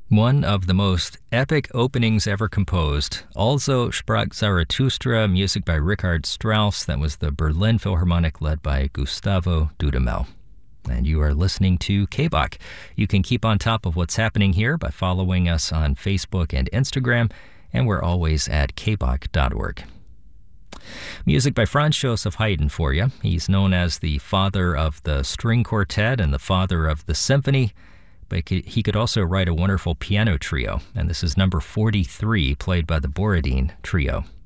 One of the most epic openings ever composed. Also sprach Zarathustra, music by Richard Strauss. That was the Berlin Philharmonic led by Gustavo Dudamel. And you are listening to KBOK. You can keep on top of what's happening here by following us on Facebook and Instagram, and we're always at kbok.org. Music by Franz Joseph Haydn for you. He's known as the father of the string quartet and the father of the symphony, but he could also write a wonderful piano trio, and this is number 43, played by the Borodin Trio.